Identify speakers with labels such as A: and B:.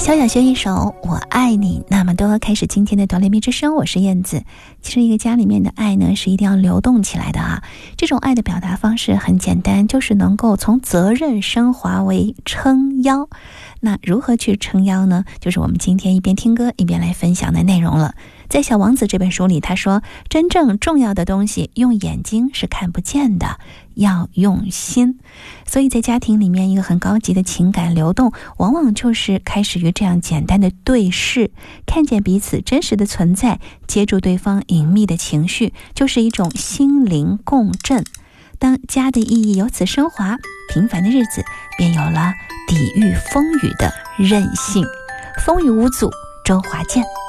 A: 萧亚轩一首我爱你那么多，开始今天的哆来咪之声，我是燕子。其实一个家里面的爱呢是一定要流动起来的啊。这种爱的表达方式很简单，就是能够从责任升华为撑腰。那如何去撑腰呢？就是我们今天一边听歌一边来分享的内容了。在《小王子》这本书里，他说真正重要的东西用眼睛是看不见的，要用心。所以在家庭里面，一个很高级的情感流动往往就是开始于这样简单的对视，看见彼此真实的存在，接住对方隐秘的情绪，就是一种心灵共振。当家的意义由此升华，平凡的日子便有了抵御风雨的韧性。风雨无阻，周华健。